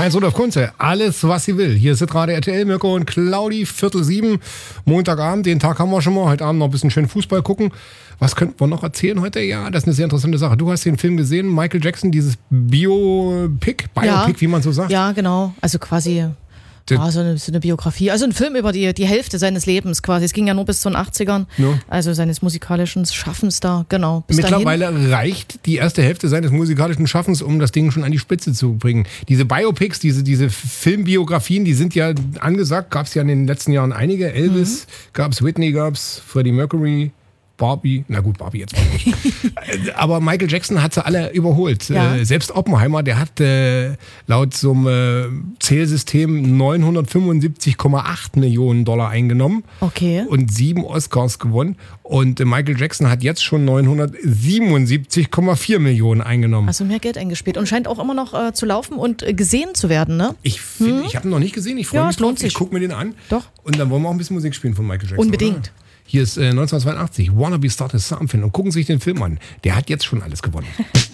1 Rudolf Kunze, alles was sie will. Hier ist gerade RTL, Mirko und Claudi, 6:45, Montagabend, den Tag haben wir schon mal. Heute Abend noch ein bisschen schön Fußball gucken. Was könnten wir noch erzählen heute? Ja, das ist eine sehr interessante Sache. Du hast den Film gesehen, Michael Jackson, dieses Biopic, wie man so sagt. Ja, genau. Also quasi so eine Biografie. Also ein Film über die Hälfte seines Lebens quasi. Es ging ja nur bis zu den 80ern. Ja. Also seines musikalischen Schaffens da, genau. Mittlerweile reicht die erste Hälfte seines musikalischen Schaffens, um das Ding schon an die Spitze zu bringen. Diese Biopics, diese Filmbiografien, die sind ja angesagt. Gab es ja in den letzten Jahren einige. Elvis gab's, Whitney gab's, Freddie Mercury, Barbie, na gut, Barbie jetzt mal nicht. Aber Michael Jackson hat sie alle überholt. Ja. Selbst Oppenheimer, der hat laut so einem Zählsystem 975,8 Millionen Dollar eingenommen. Okay. Und 7 Oscars gewonnen. Und Michael Jackson hat jetzt schon 977,4 Millionen eingenommen. Also mehr Geld eingespielt und scheint auch immer noch zu laufen und gesehen zu werden, ne? Ich habe ihn noch nicht gesehen, ich freue mich drauf. Ich gucke mir den an. Doch. Und dann wollen wir auch ein bisschen Musik spielen von Michael Jackson. Unbedingt. Oder? Hier ist 1982, Wanna Be Started Something und gucken sich den Film an. Der hat jetzt schon alles gewonnen.